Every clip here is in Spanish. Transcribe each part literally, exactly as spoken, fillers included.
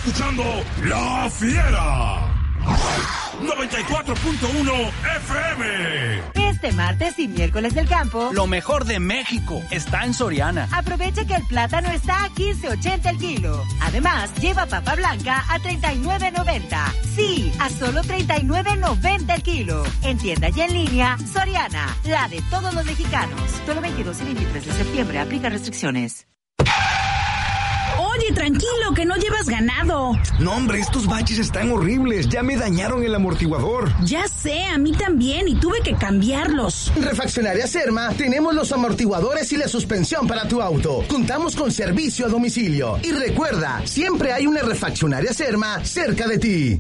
escuchando La Fiera. noventa y cuatro punto uno F M. Este martes y miércoles del campo, lo mejor de México está en Soriana. Aprovecha que el plátano está a quince ochenta el kilo. Además, lleva papa blanca a treinta y nueve noventa. Sí, a solo treinta y nueve noventa el kilo. En tienda y en línea, Soriana, la de todos los mexicanos. Solo veintidós y veintitrés de septiembre, aplica restricciones. Oye, tranquilo, que no llevas ganado. No, hombre, estos baches están horribles. Ya me dañaron el amortiguador. Ya sé, a mí también, y tuve que cambiarlos. Refaccionaria Serma, tenemos los amortiguadores y la suspensión para tu auto. Contamos con servicio a domicilio. Y recuerda, siempre hay una Refaccionaria Serma cerca de ti.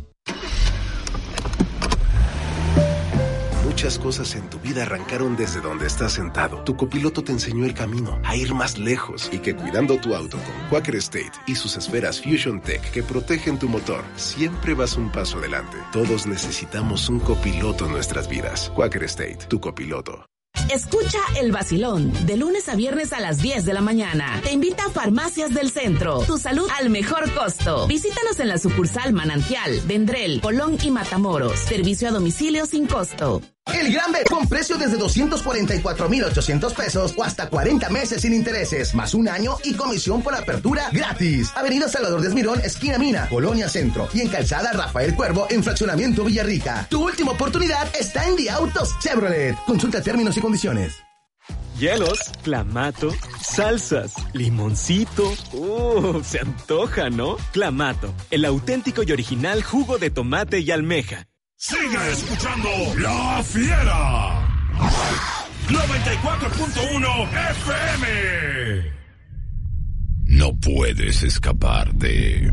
Muchas cosas en tu vida arrancaron desde donde estás sentado. Tu copiloto te enseñó el camino a ir más lejos y que cuidando tu auto con Quaker State y sus esferas Fusion Tech que protegen tu motor, siempre vas un paso adelante. Todos necesitamos un copiloto en nuestras vidas. Quaker State, tu copiloto. Escucha El Vacilón, de lunes a viernes a las diez de la mañana. Te invita a Farmacias del Centro. Tu salud al mejor costo. Visítanos en la sucursal Manantial, Vendrell, Colón y Matamoros. Servicio a domicilio sin costo. El Gran B con precio desde doscientos cuarenta y cuatro mil ochocientos pesos o hasta cuarenta meses sin intereses, más un año y comisión por apertura gratis. Avenida Salvador de Esmirón, esquina Mina, Colonia Centro, y en Calzada Rafael Cuervo, en Fraccionamiento Villarrica. Tu última oportunidad está en The Autos Chevrolet. Consulta términos y condiciones. Hielos, clamato, salsas, limoncito. ¡Uh! Se antoja, ¿no? Clamato, el auténtico y original jugo de tomate y almeja. Sigue escuchando La Fiera. noventa y cuatro punto uno F M. No puedes escapar de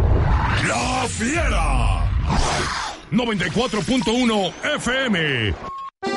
La Fiera. noventa y cuatro punto uno F M.